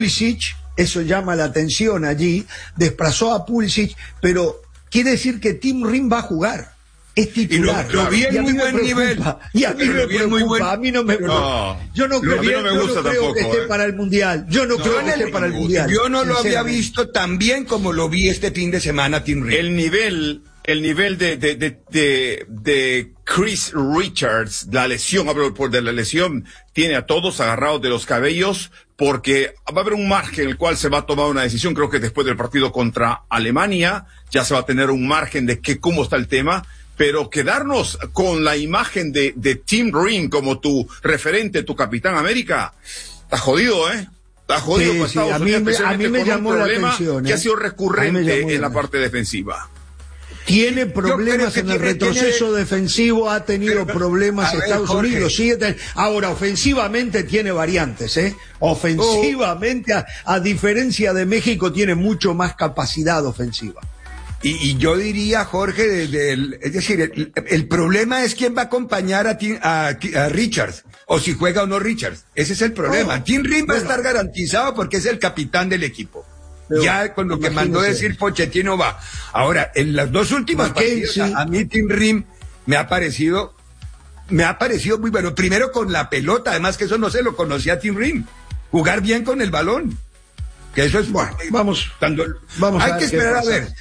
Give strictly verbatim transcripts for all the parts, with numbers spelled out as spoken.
Pulisic, eso llama la atención allí, desplazó a Pulisic, pero quiere decir que Tim Ream va a jugar. Es titular. Y lo, lo vi en muy buen nivel. Y a mí me preocupa, buen... a mí no me no, yo no creo, no me gusta yo no creo tampoco, que esté eh. para el Mundial. Yo no, no creo que esté para el Mundial. Yo no lo había visto tan bien como lo vi este fin de semana, Tim Ream. El nivel, el nivel de, de, de, de, de Chris Richards, la lesión, hablo por de la lesión, tiene a todos agarrados de los cabellos, porque va a haber un margen en el cual se va a tomar una decisión. Creo que después del partido contra Alemania ya se va a tener un margen de que cómo está el tema. Pero quedarnos con la imagen de, de Tim Ream como tu referente, tu Capitán América, está jodido, ¿eh? Está jodido. Sí, con sí, Estados a mí Unidos, me, a mí me llamó la atención, ¿eh? Que ha sido recurrente en la la parte defensiva. Tiene problemas en el tiene, retroceso tiene... defensivo, ha tenido pero, problemas ver, Estados Jorge. Unidos. Sigue ten... Ahora, ofensivamente tiene variantes, ¿eh? Ofensivamente, oh. a, a diferencia de México, tiene mucho más capacidad ofensiva. Y, y yo diría, Jorge, desde el, es decir, el, el problema es quién va a acompañar a, Tim, a, a Richards, o si juega o no Richards. Ese es el problema. Oh, Tim Ream va bueno. a estar garantizado porque es el capitán del equipo. Pero, ya con lo que mandó decir Pochettino va. Ahora, en las dos últimas partidas, sí. a, a mí Tim Ream me ha parecido, me ha parecido muy bueno. Primero con la pelota, además que eso no se lo conocía a Tim Ream. Jugar bien con el balón. Que eso es bueno. Vamos, cuando, vamos hay a que esperar a ver.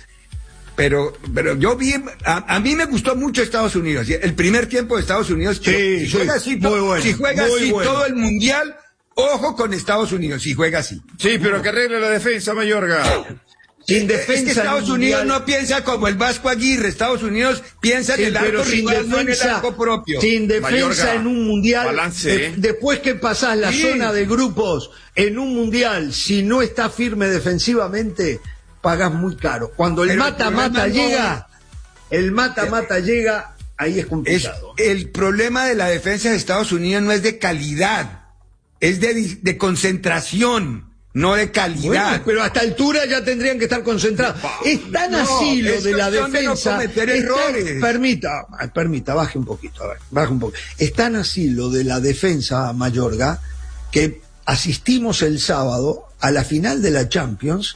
Pero, pero yo vi, a, a mí me gustó mucho Estados Unidos. El primer tiempo de Estados Unidos, sí, si sí, juega así, muy bueno, si juega muy así bueno. todo el mundial, ojo con Estados Unidos, si juega así. Sí, pero que arregle la defensa, Mayorga. Sin defensa. Es que Estados Unidos no piensa como el Vasco Aguirre, Estados Unidos piensa sí, en el arco rival, defensa, no en el arco propio. Sin defensa Mayorga, en un mundial, balance, de, ¿eh? después que pasás la sí. zona de grupos en un mundial, si no está firme defensivamente, pagás muy caro. Cuando el mata-mata llega... El mata-mata llega, ahí es complicado. Es, el problema de la defensa de Estados Unidos no es de calidad, es de, de concentración, no de calidad. Bueno, pero a esta altura ya tendrían que estar concentrados. Es tan no, así lo de la defensa. De no errores. Permita, permita, baje un poquito, a ver, baje un poco. Es tan así lo de la defensa, Mayorga, que asistimos el sábado a la final de la Champions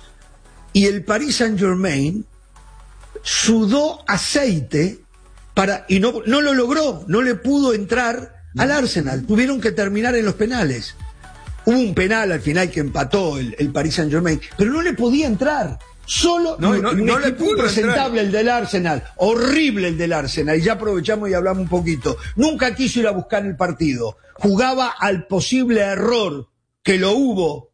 y el Paris Saint-Germain sudó aceite para y no, no lo logró, no le pudo entrar al Arsenal, tuvieron que terminar en los penales. Hubo un penal al final que empató el, el Paris Saint-Germain, pero no le podía entrar. Solo no, no, un no le equipo pudo impresentable entrar. El del Arsenal, horrible el del Arsenal, y ya aprovechamos y hablamos un poquito. Nunca quiso ir a buscar el partido, jugaba al posible error que lo hubo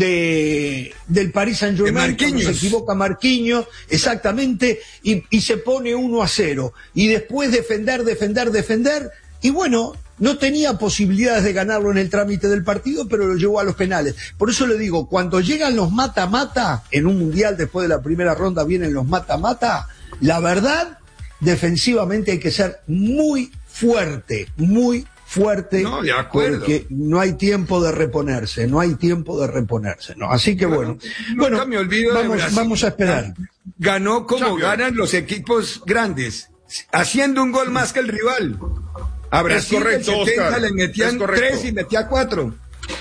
de del Paris Saint-Germain, cuando se equivoca Marquinhos, exactamente, y, y se pone uno a cero, y después defender, defender, defender, y bueno, no tenía posibilidades de ganarlo en el trámite del partido, pero lo llevó a los penales. Por eso le digo, cuando llegan los mata-mata, en un mundial después de la primera ronda vienen los mata-mata, la verdad, defensivamente hay que ser muy fuerte, muy fuerte, no, de acuerdo. Porque no hay tiempo de reponerse, no hay tiempo de reponerse, ¿no? Así que bueno, bueno, bueno me olvido vamos, de vamos a esperar. Ganó como Champions. Ganan los equipos grandes, haciendo un gol más que el rival. A Brasil correcto, en setenta Oscar. le metían tres y metía cuatro.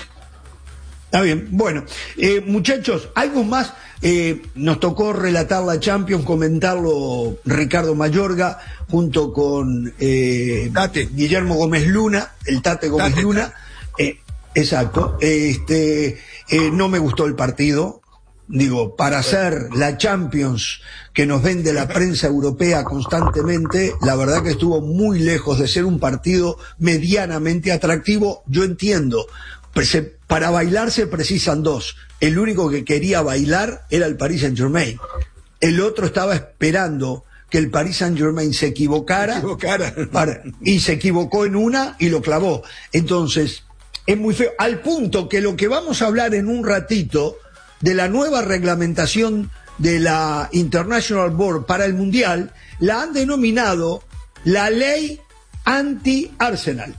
Está bien, bueno, eh, muchachos, algo más, eh, nos tocó relatar la Champions, comentarlo Ricardo Mayorga, junto con eh, Tate. Guillermo Gómez Luna, el Tate Gómez Tate, Luna, eh, exacto, este, eh, no me gustó el partido, digo, para hacer la Champions que nos vende la prensa europea constantemente, la verdad que estuvo muy lejos de ser un partido medianamente atractivo. Yo entiendo, para bailar se precisan dos. El único que quería bailar era el Paris Saint-Germain. El otro estaba esperando que el Paris Saint-Germain se equivocara, se equivocara. Para, y se equivocó en una y lo clavó. Entonces, es muy feo. Al punto que lo que vamos a hablar en un ratito de la nueva reglamentación de la International Board para el Mundial, la han denominado la ley anti-Arsenal.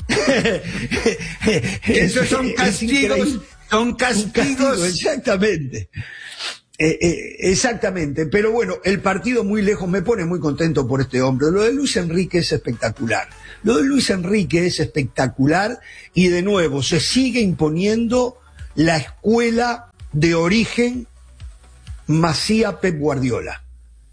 Esos son castigos, son castigos. Castigo, exactamente. Eh, eh, exactamente, pero bueno, el partido muy lejos, me pone muy contento por este hombre. Lo de Luis Enrique es espectacular. Lo de Luis Enrique es espectacular y de nuevo se sigue imponiendo la escuela de origen Masía Pep Guardiola.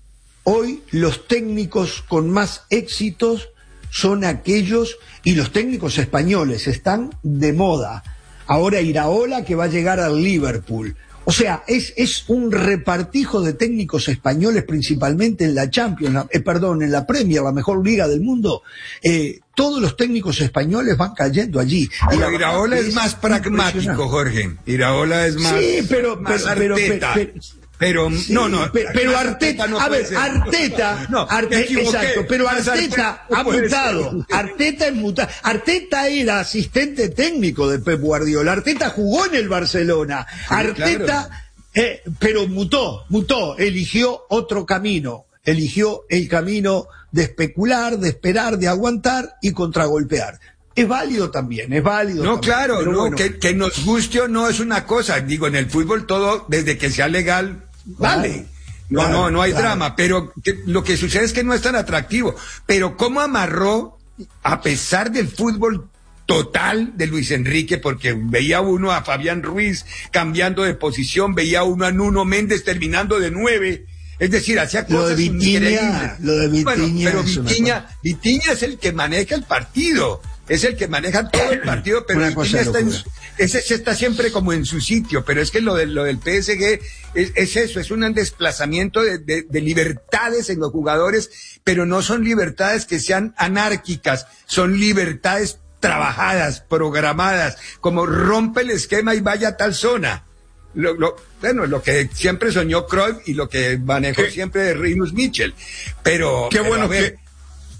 Hoy los técnicos con más éxitos son aquellos, y los técnicos españoles están de moda. Ahora Iraola, que va a llegar al Liverpool. O sea, es, es un repartijo de técnicos españoles, principalmente en la Champions, la, eh, perdón, en la Premier, la mejor liga del mundo. Eh, todos los técnicos españoles van cayendo allí. Pero Iraola es, es más pragmático, Jorge. Iraola es más. Sí, pero, más pero, Arteta. pero, pero, pero sí, no, no. Pero, pero Arteta, no a ver, ser. Arteta, no, Arteta exacto, pero Arteta, Arteta no ha mutado. Ser. Arteta es mutado. Arteta era asistente técnico de Pep Guardiola. Arteta jugó en el Barcelona. Sí, Arteta. Claro. Eh, pero mutó, mutó, eligió otro camino, eligió el camino de especular, de esperar, de aguantar y contragolpear. Es válido también, es válido. No, también, claro, no, bueno. que, que nos guste o no es una cosa. Digo, en el fútbol todo, desde que sea legal, vale. No, claro, no, no hay claro. drama, pero que, lo que sucede es que no es tan atractivo. Pero cómo amarró, a pesar del fútbol total de Luis Enrique, porque veía uno a Fabián Ruiz cambiando de posición, veía uno a Nuno Méndez terminando de nueve, es decir, hacía cosas lo de Vitinha, increíbles. Lo de Vitinha, bueno, pero Vitinha, Vitinha es el que maneja el partido, es el que maneja todo el partido, pero Vitinha está, en, ese, ese está siempre como en su sitio, pero es que lo, de, lo del P S G es, es eso, es un desplazamiento de, de, de libertades en los jugadores, pero no son libertades que sean anárquicas, son libertades trabajadas, programadas, como rompe el esquema y vaya a tal zona. Lo, lo, bueno, lo que siempre soñó Cruyff y lo que manejó ¿Qué? siempre de Rinus Michel. Pero, qué pero bueno ver, que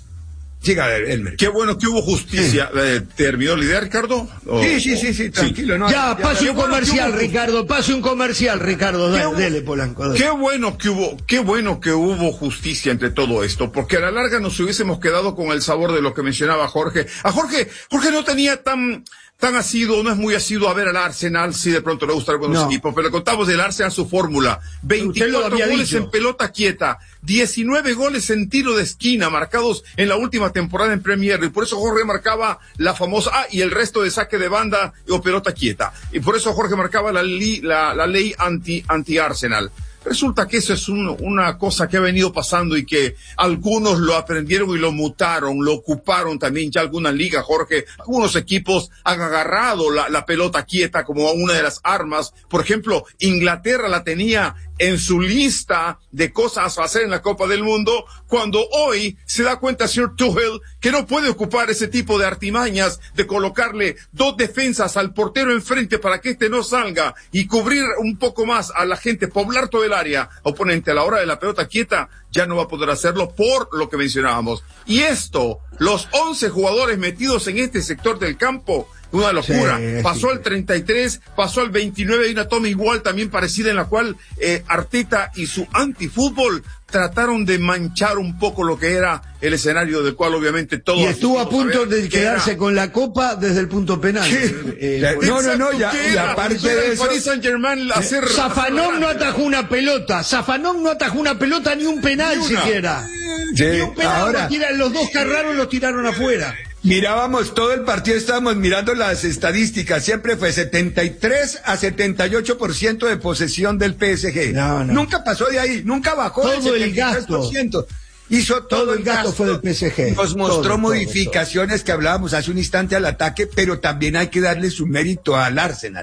siga, Elmer. Qué bueno que hubo justicia. Sí. Eh, ¿Terminó la idea, Ricardo? ¿O? Sí, sí, sí, sí, tranquilo. Sí. No, ya, ya, pase ya, un comercial, bueno Ricardo, pase un comercial, Ricardo, dale, dele, Polanco. Dale. Qué bueno que hubo, qué bueno que hubo justicia entre todo esto, porque a la larga nos hubiésemos quedado con el sabor de lo que mencionaba Jorge. A Jorge, Jorge no tenía tan, tan asiduo, no es muy asiduo a ver al Arsenal, si de pronto le gustan algunos no. equipos, pero le contamos del Arsenal su fórmula. veinticuatro goles dicho. en pelota quieta, diecinueve goles en tiro de esquina marcados en la última temporada en Premier, y por eso Jorge marcaba la famosa, ah, y el resto de saque de banda o pelota quieta. Y por eso Jorge marcaba la, li, la, la ley anti, anti-Arsenal. Resulta que eso es un, una cosa que ha venido pasando y que algunos lo aprendieron y lo mutaron, lo ocuparon también ya algunas ligas, Jorge. Algunos equipos han agarrado la, la pelota quieta como una de las armas. Por ejemplo, Inglaterra la tenía en su lista de cosas a hacer en la Copa del Mundo, cuando hoy se da cuenta el señor Tuchel que no puede ocupar ese tipo de artimañas de colocarle dos defensas al portero enfrente para que este no salga y cubrir un poco más a la gente, poblar todo el área oponente a la hora de la pelota quieta, ya no va a poder hacerlo por lo que mencionábamos. Y esto, los once jugadores metidos en este sector del campo, una locura. Sí, pasó sí. al treinta y tres, pasó al veintinueve, hay una toma igual también parecida en la cual eh, Arteta y su antifútbol trataron de manchar un poco lo que era el escenario del cual obviamente todos... Y estuvo a punto de quedarse era... con la copa desde el punto penal. Eh, no, no, no, ya, y aparte de eso... Paris Saint-Germain hacer... Safanón no atajó una pelota, Safanón no atajó una pelota ni un penal ni siquiera. Sí. Ni un penal, ahora... tiran, los dos carraron, los tiraron afuera. Mirábamos todo el partido, estábamos mirando las estadísticas, siempre fue setenta y tres a setenta y ocho por ciento de posesión del P S G. No, no. Nunca pasó de ahí, nunca bajó todo del el gasto. Hizo todo, todo el gasto, gasto fue del P S G. Nos mostró todo, modificaciones todo, todo. que hablábamos hace un instante al ataque, pero también hay que darle su mérito al Arsenal.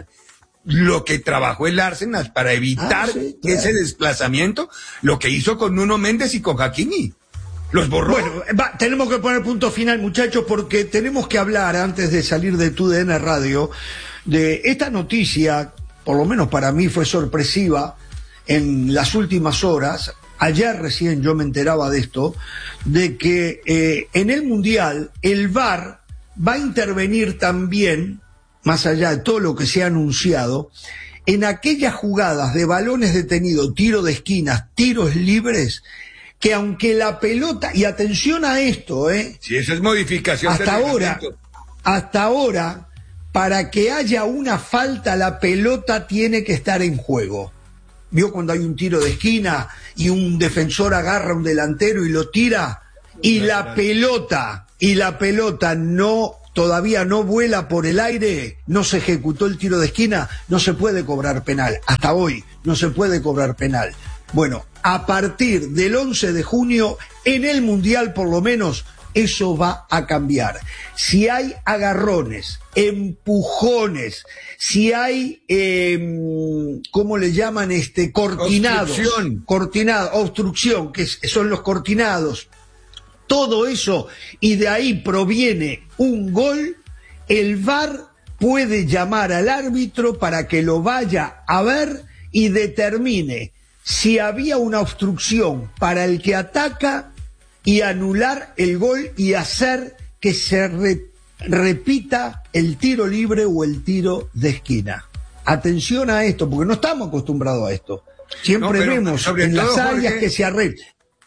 Lo que trabajó el Arsenal para evitar ah, sí, claro. ese desplazamiento, lo que hizo con Nuno Méndez y con Hakimi. Los borró. Bueno, va, tenemos que poner punto final, muchachos, porque tenemos que hablar, antes de salir de T U D N Radio, de esta noticia, por lo menos para mí fue sorpresiva en las últimas horas. Ayer recién yo me enteraba de esto, de que eh, en el Mundial el V A R va a intervenir también, más allá de todo lo que se ha anunciado, en aquellas jugadas de balones detenidos, tiro de esquinas, tiros libres, que aunque la pelota, y atención a esto, eh, si esa es modificación hasta ahora, hasta ahora, para que haya una falta, la pelota tiene que estar en juego. ¿Vio cuando hay un tiro de esquina y un defensor agarra a un delantero y lo tira? Y la pelota, y la pelota no todavía no vuela por el aire, no se ejecutó el tiro de esquina, no se puede cobrar penal. Hasta hoy no se puede cobrar penal. Bueno, a partir del once de junio, en el Mundial por lo menos, eso va a cambiar. Si hay agarrones, empujones, si hay, eh, ¿cómo le llaman? este Cortinados. Obstrucción. Cortinado, obstrucción, que son los cortinados. Todo eso, y de ahí proviene un gol, el V A R puede llamar al árbitro para que lo vaya a ver y determine si había una obstrucción para el que ataca y anular el gol y hacer que se re, repita el tiro libre o el tiro de esquina. Atención a esto, porque no estamos acostumbrados a esto. Siempre no, pero, vemos sobre en todo, las áreas Jorge, que se arreglan.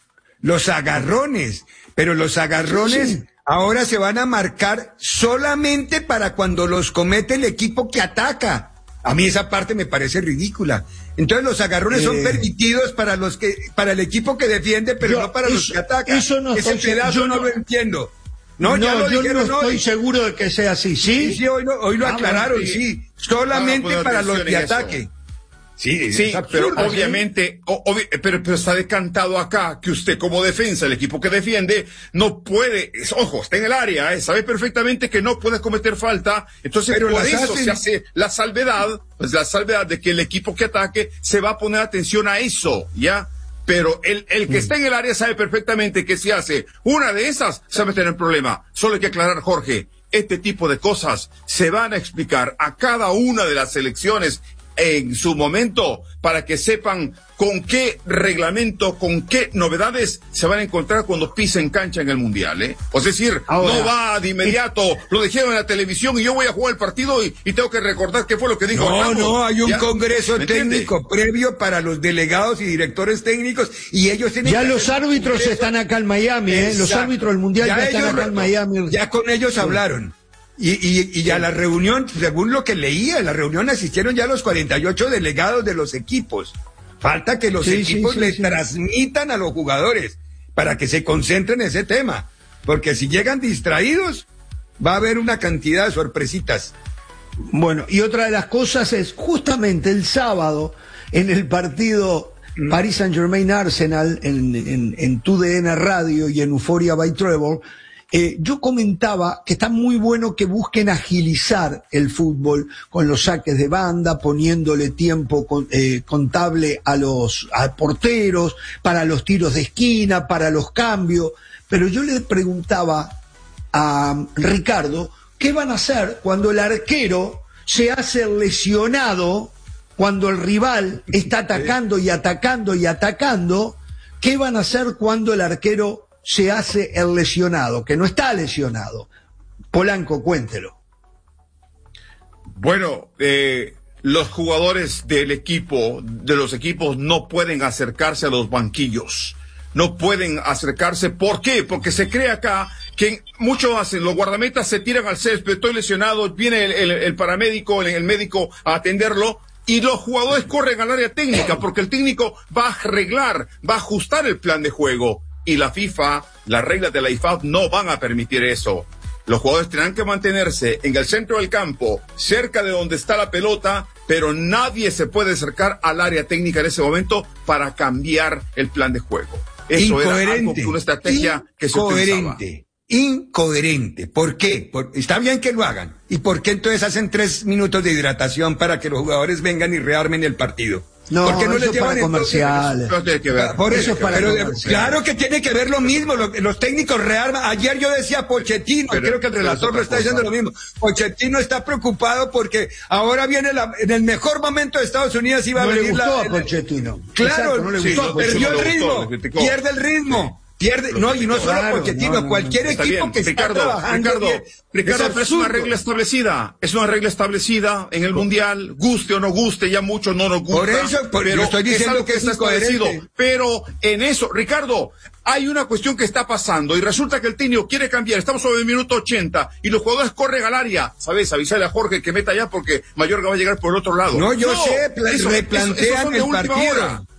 Los agarrones, pero los agarrones sí. ahora se van a marcar solamente para cuando los comete el equipo que ataca. A mí esa parte me parece ridícula. Entonces los agarrones eh, son permitidos para los que, para el equipo que defiende, pero yo, no para eso, los que atacan. Eso no Ese estoy, pedazo yo no, no lo entiendo. No, no ya lo yo dijeron, no estoy hoy. seguro de que sea así. Sí, sí, sí hoy, no, hoy lo ah, bueno, aclararon, sí. sí. Solamente para los que ataquen. Sí, sí, pero obviamente, o, obvi pero, pero está decantado acá que usted como defensa, el equipo que defiende, no puede, es, ojo, está en el área, eh, sabe perfectamente que no puede cometer falta, entonces pero por eso hacen... se hace la salvedad, pues la salvedad de que el equipo que ataque se va a poner atención a eso, ¿ya? Pero el, el que mm. está en el área sabe perfectamente que si hace una de esas, se va a meter en problema. Solo hay que aclarar, Jorge, este tipo de cosas se van a explicar a cada una de las selecciones en su momento, para que sepan con qué reglamento, con qué novedades se van a encontrar cuando pisen cancha en el Mundial, ¿eh? O es decir, ahora, no va de inmediato, eh, lo dijeron en la televisión y yo voy a jugar el partido y, y tengo que recordar qué fue lo que dijo. No, Ramos. no, hay un ¿Ya? congreso técnico previo para los delegados y directores técnicos y ellos tienen ya los árbitros están acá en Miami, ¿eh? Los árbitros del Mundial ya, ya están acá en Miami. Ya con ellos sí. hablaron. Y, y, y ya sí. la reunión, según lo que leía, la reunión asistieron ya los cuarenta y ocho delegados de los equipos. Falta que los sí, equipos sí, sí, le sí. transmitan a los jugadores para que se concentren en ese tema. Porque si llegan distraídos, va a haber una cantidad de sorpresitas. Bueno, y otra de las cosas es, justamente el sábado, en el partido mm. Paris Saint-Germain-Arsenal, en, en, en T U D N Radio y en Euphoria by Trevor, Eh, yo comentaba que está muy bueno que busquen agilizar el fútbol con los saques de banda, poniéndole tiempo con, eh, contable a los a porteros, para los tiros de esquina, para los cambios. Pero yo le preguntaba a Ricardo, ¿qué van a hacer cuando el arquero se hace lesionado, cuando el rival está atacando y atacando y atacando? ¿Qué van a hacer cuando el arquero se hace el lesionado, que no está lesionado? Polanco, cuéntelo. Bueno, eh, los jugadores del equipo, de los equipos, no pueden acercarse a los banquillos. No pueden acercarse. ¿Por qué? Porque se cree acá que muchos hacen, los guardametas se tiran al césped, estoy lesionado, viene el, el, el paramédico, el, el médico a atenderlo, y los jugadores corren al área técnica, porque el técnico va a arreglar, va a ajustar el plan de juego. Y la FIFA, las reglas de la I F A B no van a permitir eso. Los jugadores tendrán que mantenerse en el centro del campo, cerca de donde está la pelota, pero nadie se puede acercar al área técnica en ese momento para cambiar el plan de juego. Eso era algo que una estrategia que se utilizaba. Incoherente, incoherente. ¿Por qué? Por, está bien que lo hagan. ¿Y por qué entonces hacen tres minutos de hidratación para que los jugadores vengan y rearmen el partido? No, ¿Por qué no eso les es para comerciales. No tiene que ver. Por eso, es para pero, comerciales. Claro que tiene que ver lo mismo. Los, los técnicos rearman. Ayer yo decía Pochettino, pero, creo que el relator lo está diciendo lo mismo. Pochettino está preocupado porque ahora viene la, en el mejor momento de Estados Unidos iba no a venir le gustó la. A Pochettino. Claro, Exacto, no le sí, gustó, perdió no el ritmo, gustó, pierde el ritmo. Sí. Pierde, no, y no solo claro, Pochettino, no, no, cualquier está equipo bien. que Ricardo, está trabajando Ricardo, bien, Ricardo, es, pero es una regla establecida, es una regla establecida en el Mundial, guste o no guste, ya muchos no nos gusta. Por eso, por pero yo estoy diciendo es algo que que es está establecido. incoherente. Pero en eso, Ricardo, hay una cuestión que está pasando y resulta que el técnico quiere cambiar, estamos sobre el minuto ochenta y los jugadores corren al área, ¿sabes? Avisarle a Jorge que meta allá porque Mayorga va a llegar por el otro lado. No, yo no, sé, eso, replantean eso, eso el partido. Hora.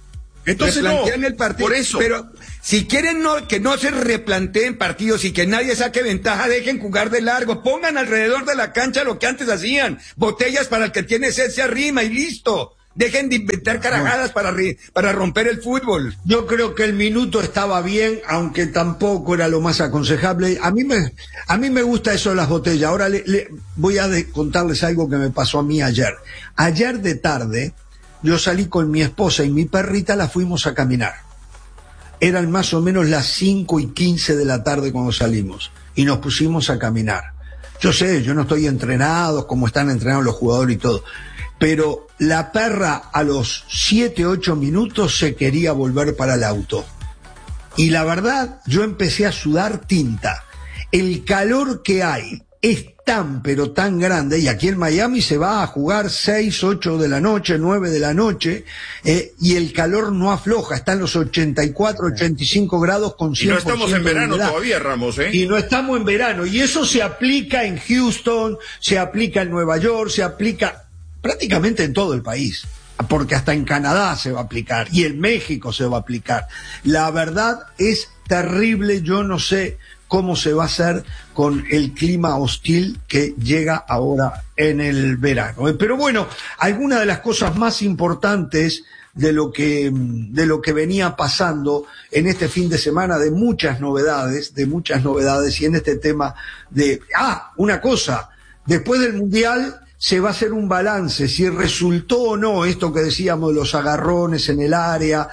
Entonces replantean no, el partido. por eso. Pero si quieren no, que no se replanteen partidos y que nadie saque ventaja, dejen jugar de largo. Pongan alrededor de la cancha lo que antes hacían. Botellas para el que tiene sed se arrima y listo. Dejen de inventar carajadas para, para romper el fútbol. Yo creo que el minuto estaba bien, aunque tampoco era lo más aconsejable. A mí me, a mí me gusta eso de las botellas. Ahora le, le, voy a de, contarles algo que me pasó a mí ayer. Ayer de tarde, yo salí con mi esposa y mi perrita, la fuimos a caminar. Eran más o menos las cinco y quince de la tarde cuando salimos. Y nos pusimos a caminar. Yo sé, yo no estoy entrenado como están entrenados los jugadores y todo. Pero la perra a los siete, ocho minutos se quería volver para el auto. Y la verdad, yo empecé a sudar tinta. El calor que hay es tan, pero tan grande, y aquí en Miami se va a jugar seis, ocho de la noche, nueve de la noche, eh, y el calor no afloja, está en los ochenta y cuatro, ochenta y cinco grados con cien por ciento. Y no estamos en verano todavía, Ramos, ¿eh? Y no estamos en verano, y eso se aplica en Houston, se aplica en Nueva York, se aplica prácticamente en todo el país, porque hasta en Canadá se va a aplicar y en México se va a aplicar. La verdad es terrible, yo no sé cómo se va a hacer con el clima hostil que llega ahora en el verano. Pero bueno, algunas de las cosas más importantes de lo que de lo que venía pasando en este fin de semana, de muchas novedades, de muchas novedades y en este tema de ah, una cosa, después del Mundial se va a hacer un balance, si resultó o no esto que decíamos de los agarrones en el área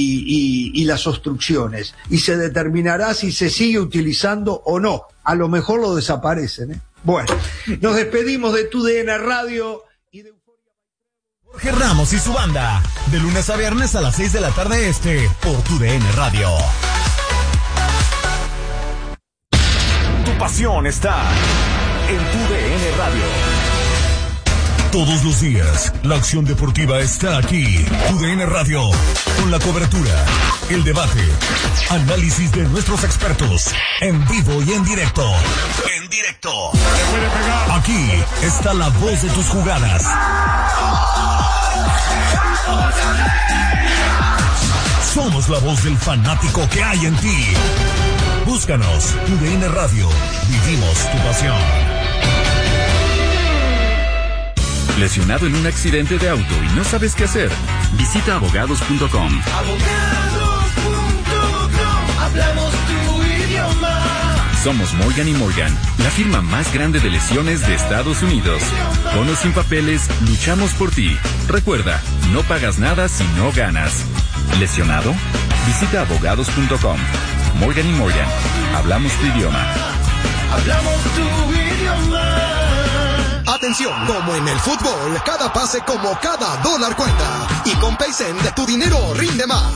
y, y, y las obstrucciones. Y se determinará si se sigue utilizando o no. A lo mejor lo desaparecen, ¿eh? Bueno, nos despedimos de Tu D N Radio y de Jorge Ramos y su banda, de lunes a viernes a las seis de la tarde este, por Tu D N Radio. Tu pasión está en Tu D N Radio. Todos los días, la acción deportiva está aquí. Tu D N Radio, con la cobertura, el debate, análisis de nuestros expertos, en vivo y en directo. En directo. Aquí está la voz de tus jugadas. Somos la voz del fanático que hay en ti. Búscanos, Tu D N Radio. Vivimos tu pasión. ¿Lesionado en un accidente de auto y no sabes qué hacer? Visita abogados punto com. abogados punto com, hablamos tu idioma. Somos Morgan y Morgan, la firma más grande de lesiones de Estados Unidos. Con o sin papeles, luchamos por ti. Recuerda, no pagas nada si no ganas. ¿Lesionado? Visita abogados punto com. Morgan y Morgan, hablamos tu idioma. Hablamos tu idioma. Atención, como en el fútbol, cada pase como cada dólar cuenta. Y con Paycen, tu dinero rinde más.